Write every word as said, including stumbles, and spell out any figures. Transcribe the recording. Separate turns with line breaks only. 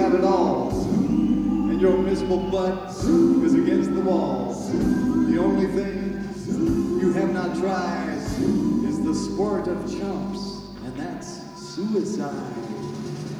got it all, and your miserable butt is against the wall. The only thing you have not tried is the sport of chumps, and that's suicide.